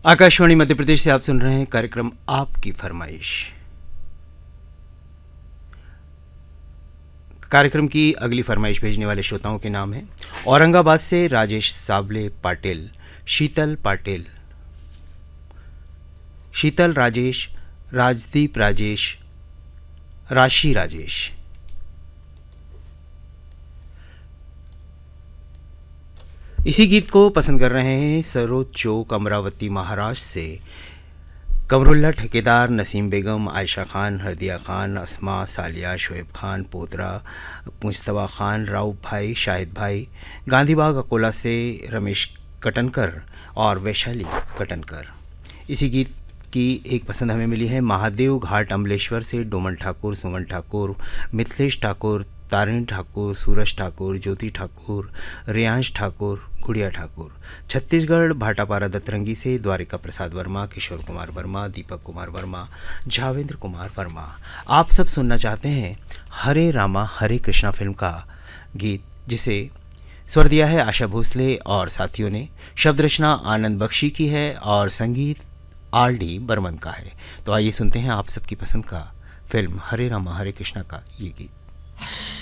आकाशवाणी मध्य प्रदेश से आप सुन रहे हैं कार्यक्रम आपकी फरमाइश। कार्यक्रम की अगली फरमाइश भेजने वाले श्रोताओं के नाम हैं औरंगाबाद से राजेश साबले पाटिल, शीतल पाटिल, शीतल राजेश, राजदीप राजेश, राशि राजेश। इसी गीत को पसंद कर रहे हैं सरोज चौक अमरावती महाराष्ट्र से कमरुल्ला ठेकेदार, नसीम बेगम, आयशा खान, हरदिया खान, अस्मा, सालिया, शोएब खान, पोतरा, मुस्तफा खान, राउफ भाई, शाहिद भाई, गांधीबाग अकोला से रमेश कटनकर और वैशाली कटनकर। इसी गीत की एक पसंद हमें मिली है महादेव घाट अमलेश्वर से डोमन ठाकुर, सुमन ठाकुर, मिथिलेश ठाकुर, तारिण ठाकुर, सूरज ठाकुर, ज्योति ठाकुर, रियांश ठाकुर, गुड़िया ठाकुर। छत्तीसगढ़ भाटापारा दतरंगी से द्वारिका प्रसाद वर्मा, किशोर कुमार वर्मा, दीपक कुमार वर्मा, झावेंद्र कुमार वर्मा। आप सब सुनना चाहते हैं हरे रामा हरे कृष्णा फिल्म का गीत, जिसे स्वर दिया है आशा भोसले और साथियों ने। शब्द रचना आनंद बख्शी की है और संगीत R.D. बर्मन का है। तो आइए सुनते हैं आप सबकी पसंद का फिल्म हरे रामा हरे कृष्णा का ये गीत।